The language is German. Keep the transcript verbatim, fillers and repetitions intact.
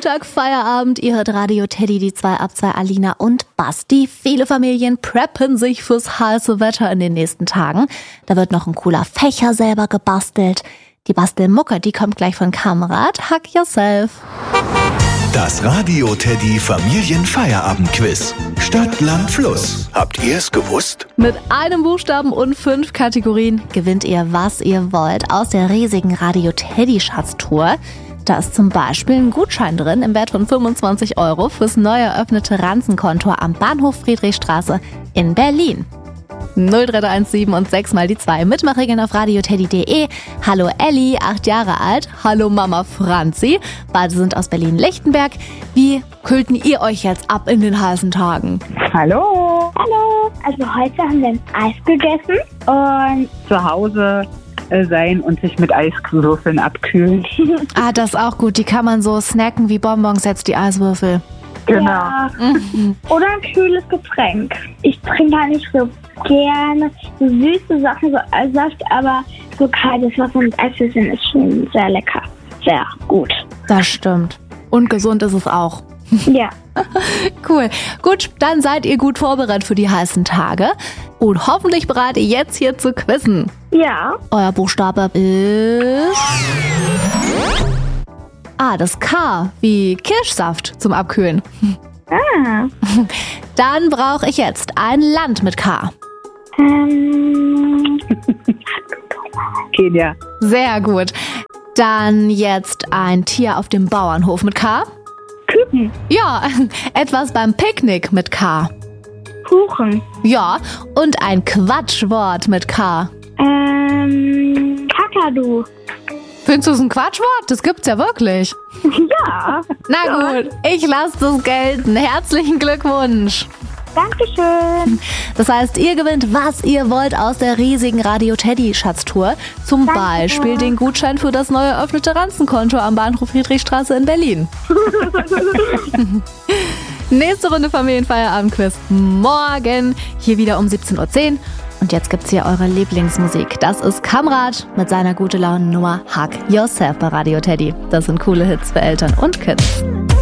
Montag, Feierabend. Ihr hört Radio Teddy, die zwei ab zwei, Alina und Basti. Viele Familien preppen sich fürs heiße Wetter in den nächsten Tagen. Da wird noch ein cooler Fächer selber gebastelt. Die Bastelmucke, die kommt gleich von Kamerad Hack Yourself. Das Radio Teddy Familienfeierabend-Quiz. Stadt, Land, Fluss. Habt ihr es gewusst? Mit einem Buchstaben und fünf Kategorien gewinnt ihr, was ihr wollt, aus der riesigen Radio Teddy Schatztruhe. Da ist zum Beispiel ein Gutschein drin im Wert von fünfundzwanzig Euro fürs neu eröffnete Ranzenkonto am Bahnhof Friedrichstraße in Berlin. null drei eins sieben und sechs mal die zwei. Mitmachregeln auf radioteddy punkt de. Hallo Elli, acht Jahre alt. Hallo Mama Franzi. Beide sind aus Berlin-Lichtenberg. Wie kühlten ihr euch jetzt ab in den heißen Tagen? Hallo. Hallo. Also heute haben wir ein Eis gegessen und Zu Hause äh, sein und sich mit Eiswürfeln abkühlen. Ah, das ist auch gut. Die kann man so snacken wie Bonbons jetzt, die Eiswürfel. Genau. ja. Oder ein kühles Getränk. Ich trinke gar nicht so gerne so süße Sachen, so Eissaft, aber so kaltes Wasser mit Eiswürfeln ist schon sehr lecker. Sehr gut. Das stimmt. Und gesund ist es auch. Ja. Cool. Gut, dann seid ihr gut vorbereitet für die heißen Tage. Und hoffentlich bereit, ihr jetzt hier zu quizzen. Ja. Euer Buchstabe ist... Ah, das K, wie Kirschsaft zum Abkühlen. Ah. Dann brauche ich jetzt ein Land mit K. Ähm. Kenia. Sehr gut. Dann jetzt ein Tier auf dem Bauernhof mit K. Küken. Ja, etwas beim Picknick mit K. Kuchen. Ja, und ein Quatschwort mit K. Ähm. Kakadu. Findest du es ein Quatschwort? Das gibt's ja wirklich. Ja. Na gut, ich lasse das gelten. Herzlichen Glückwunsch. Dankeschön. Das heißt, ihr gewinnt, was ihr wollt aus der riesigen Radio Teddy Schatztour. Zum Danke. Beispiel den Gutschein für das neu eröffnete Ranzenkonto am Bahnhof Friedrichstraße in Berlin. Nächste Runde Familienfeierabend-Quiz morgen. Hier wieder um siebzehn Uhr zehn. Und jetzt gibt's hier eure Lieblingsmusik. Das ist Kamrat mit seiner gute Laune Nummer Hug Yourself bei Radio Teddy. Das sind coole Hits für Eltern und Kids.